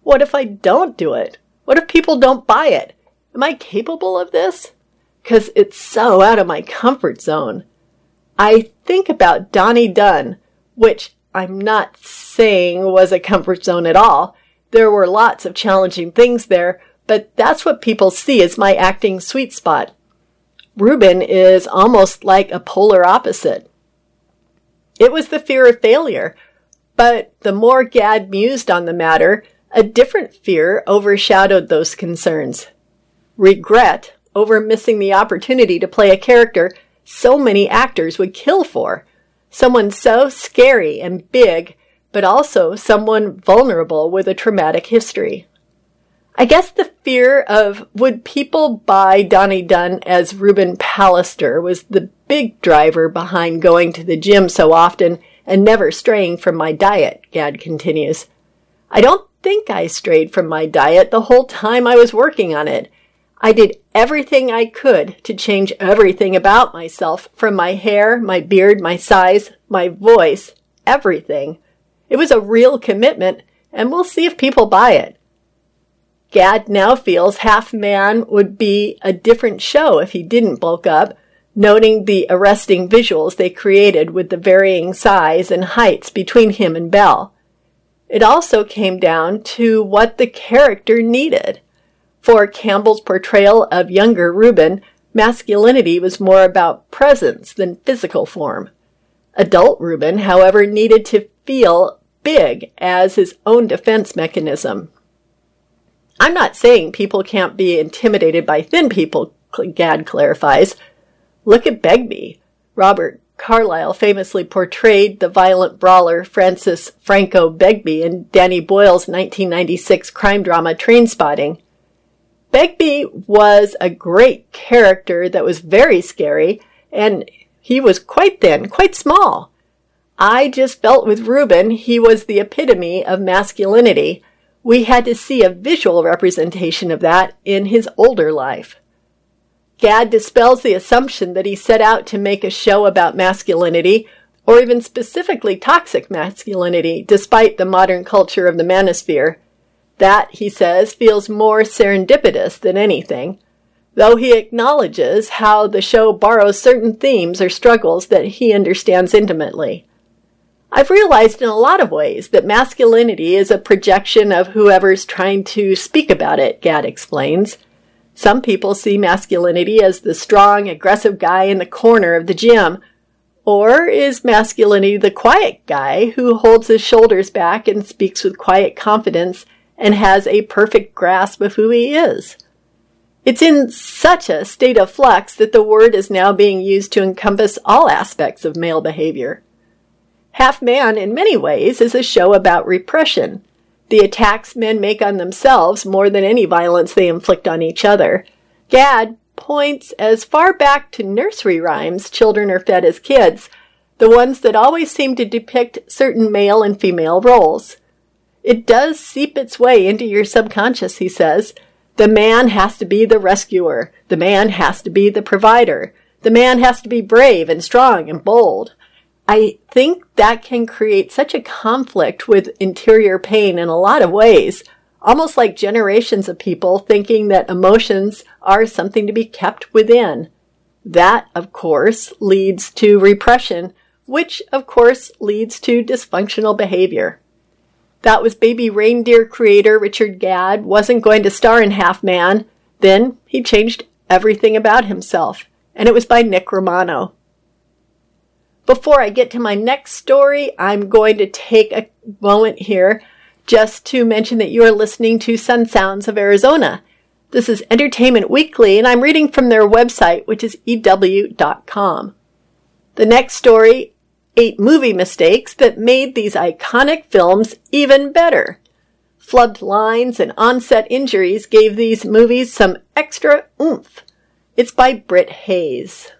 What if I don't do it? What if people don't buy it? Am I capable of this? 'Cause it's so out of my comfort zone. I think about Donnie Dunn, which I'm not saying was a comfort zone at all. There were lots of challenging things there, but that's what people see as my acting sweet spot. Ruben is almost like a polar opposite. It was the fear of failure, but the more Gad mused on the matter, a different fear overshadowed those concerns. Regret over missing the opportunity to play a character so many actors would kill for. Someone so scary and big, but also someone vulnerable with a traumatic history. I guess the fear of would people buy Donnie Dunn as Ruben Pallister was the big driver behind going to the gym so often and never straying from my diet, Gad continues. I don't think I strayed from my diet the whole time I was working on it. I did everything I could to change everything about myself, from my hair, my beard, my size, my voice, everything. It was a real commitment, and we'll see if people buy it. Gad now feels Half Man would be a different show if he didn't bulk up, noting the arresting visuals they created with the varying size and heights between him and Belle. It also came down to what the character needed. For Campbell's portrayal of younger Ruben, masculinity was more about presence than physical form. Adult Ruben, however, needed to feel big as his own defense mechanism. I'm not saying people can't be intimidated by thin people, Gad clarifies. Look at Begbie. Robert Carlyle famously portrayed the violent brawler Francis Franco Begbie in Danny Boyle's 1996 crime drama Trainspotting. Begbie was a great character that was very scary, and he was quite thin, quite small. I just felt with Ruben he was the epitome of masculinity. We had to see a visual representation of that in his older life. Gad dispels the assumption that he set out to make a show about masculinity, or even specifically toxic masculinity, despite the modern culture of the manosphere. That, he says, feels more serendipitous than anything, though he acknowledges how the show borrows certain themes or struggles that he understands intimately. I've realized in a lot of ways that masculinity is a projection of whoever's trying to speak about it, Gad explains. Some people see masculinity as the strong, aggressive guy in the corner of the gym. Or is masculinity the quiet guy who holds his shoulders back and speaks with quiet confidence and has a perfect grasp of who he is? It's in such a state of flux that the word is now being used to encompass all aspects of male behavior. Half Man, in many ways, is a show about repression, the attacks men make on themselves more than any violence they inflict on each other. Gad points as far back to nursery rhymes children are fed as kids, the ones that always seem to depict certain male and female roles. It does seep its way into your subconscious, he says. The man has to be the rescuer. The man has to be the provider. The man has to be brave and strong and bold. I think that can create such a conflict with interior pain in a lot of ways, almost like generations of people thinking that emotions are something to be kept within. That, of course, leads to repression, which, of course, leads to dysfunctional behavior. That was Baby Reindeer creator Richard Gad wasn't going to star in Half Man. Then he changed everything about himself, and it was by Nick Romano. Before I get to my next story, I'm going to take a moment here just to mention that you are listening to Sun Sounds of Arizona. This is Entertainment Weekly, and I'm reading from their website, which is EW.com. The next story, 8 movie mistakes that made these iconic films even better. Flubbed lines and on-set injuries gave these movies some extra oomph. It's by Britt Hayes.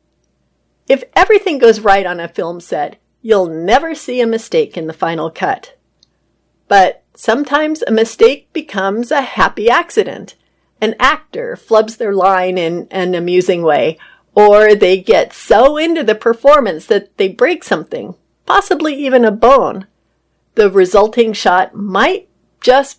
If everything goes right on a film set, you'll never see a mistake in the final cut. But sometimes a mistake becomes a happy accident. An actor flubs their line in an amusing way, or they get so into the performance that they break something, possibly even a bone. The resulting shot might just